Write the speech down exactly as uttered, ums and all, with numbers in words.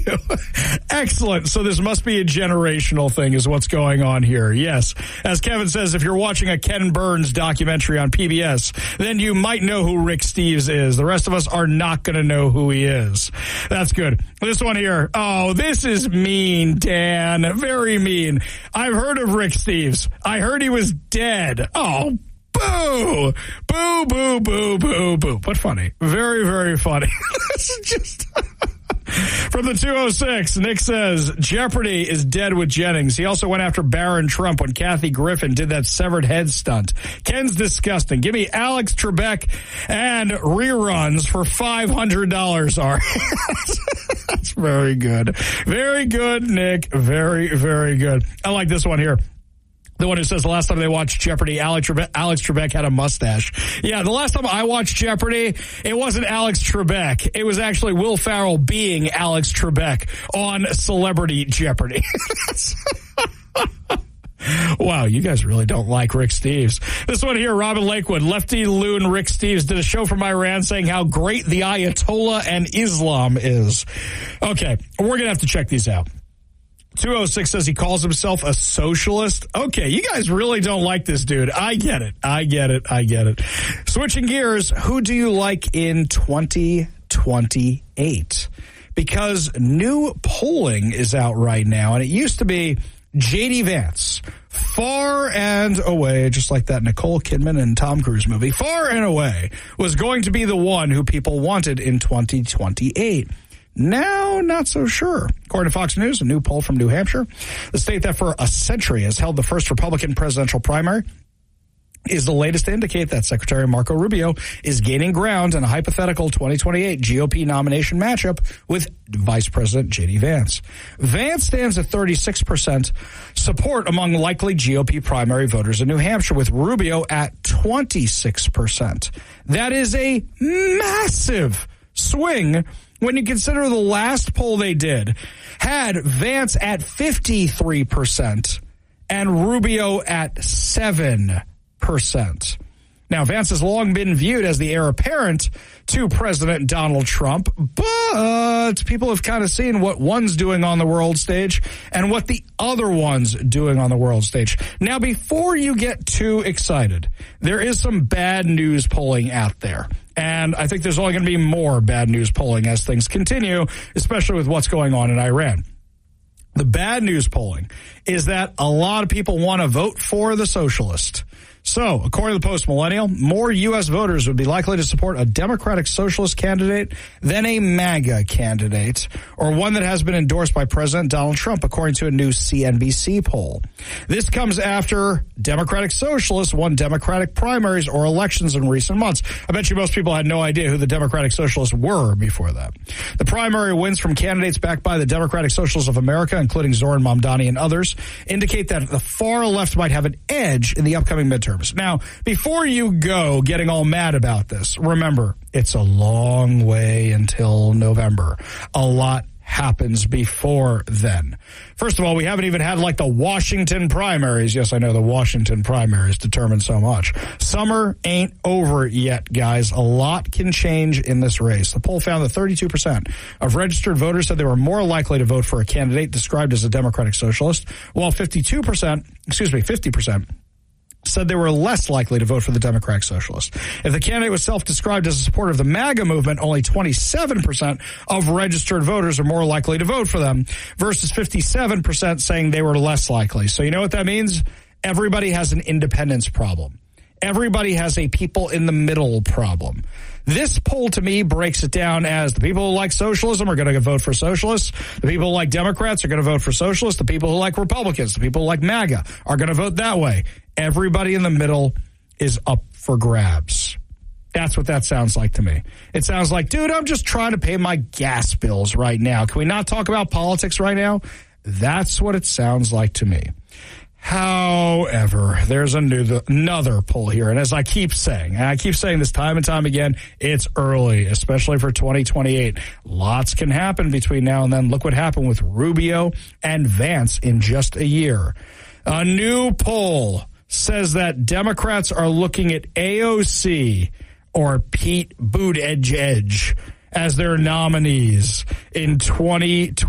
too. Excellent. So this must be a generational thing is what's going on here. Yes. As Kevin says, if you're watching a Ken Burns documentary on P B S, then you might know who Rick Steves is. The rest of us are not going to know who he is. That's good. This one here. Oh, this is mean, Dan. Very mean. I've heard of Rick Steves. I heard he was dead. Oh, boo. Boo, boo, boo, boo, boo. But funny. Very, very funny. This is just... From the two oh six, Nick says, Jeopardy is dead with Jennings. He also went after Barron Trump when Kathy Griffin did that severed head stunt. Ken's disgusting. Give me Alex Trebek and reruns for five hundred dollars, Ari. That's very good. Very good, Nick. Very, very good. I like this one here. The one who says the last time they watched Jeopardy, Alex Trebek, Alex Trebek had a mustache. Yeah, the last time I watched Jeopardy, it wasn't Alex Trebek. It was actually Will Ferrell being Alex Trebek on Celebrity Jeopardy. Wow, you guys really don't like Rick Steves. This one here, Robin Lakewood, Lefty Loon Rick Steves did a show from Iran saying how great the Ayatollah and Islam is. Okay, we're going to have to check these out. two oh six says he calls himself a socialist. Okay, you guys really don't like this dude. I get it. I get it. I get it. Switching gears, who do you like in twenty twenty-eight? Because new polling is out right now, and it used to be J D Vance, far and away, just like that Nicole Kidman and Tom Cruise movie, far and away, was going to be the one who people wanted in twenty twenty-eight. Now, not so sure. According to Fox News, a new poll from New Hampshire, the state that for a century has held the first Republican presidential primary, is the latest to indicate that Secretary Marco Rubio is gaining ground in a hypothetical twenty twenty-eight G O P nomination matchup with Vice President J D Vance. Vance stands at thirty-six percent support among likely G O P primary voters in New Hampshire, with Rubio at twenty-six percent. That is a massive swing when you consider the last poll they did had Vance at fifty-three percent and Rubio at seven percent. Now, Vance has long been viewed as the heir apparent to President Donald Trump, but people have kind of seen what one's doing on the world stage and what the other one's doing on the world stage. Now, before you get too excited, there is some bad news polling out there. And I think there's only going to be more bad news polling as things continue, especially with what's going on in Iran. The bad news polling is that a lot of people want to vote for the socialist. So, according to the Post Millennial, more U S voters would be likely to support a Democratic Socialist candidate than a MAGA candidate, or one that has been endorsed by President Donald Trump, according to a new C N B C poll. This comes after Democratic Socialists won Democratic primaries or elections in recent months. I bet you most people had no idea who the Democratic Socialists were before that. The primary wins from candidates backed by the Democratic Socialists of America, including Zoran Mamdani and others, indicate that the far left might have an edge in the upcoming midterms. Now, before you go getting all mad about this, remember, it's a long way until November. A lot happens before then. First of all, we haven't even had like the Washington primaries. Yes, I know the Washington primaries determine so much. Summer ain't over yet, guys. A lot can change in this race. The poll found that thirty-two percent of registered voters said they were more likely to vote for a candidate described as a Democratic Socialist, while fifty-two percent, excuse me, fifty percent said they were less likely to vote for the Democratic Socialist. If the candidate was self-described as a supporter of the MAGA movement, only twenty-seven percent of registered voters are more likely to vote for them, versus fifty-seven percent saying they were less likely. So you know what that means? Everybody has an independence problem. Everybody has a people in the middle problem. This poll, to me, breaks it down as the people who like socialism are going to vote for socialists. The people who like Democrats are going to vote for socialists. The people who like Republicans, the people who like MAGA are going to vote that way. Everybody in the middle is up for grabs. That's what that sounds like to me. It sounds like, dude, I'm just trying to pay my gas bills right now. Can we not talk about politics right now? That's what it sounds like to me. However, there's a new, another poll here. And as I keep saying, and I keep saying this time and time again, it's early, especially for twenty twenty-eight. Lots can happen between now and then. Look what happened with Rubio and Vance in just a year. A new poll says that Democrats are looking at A O C or Pete Buttigieg as their nominees in twenty twenty.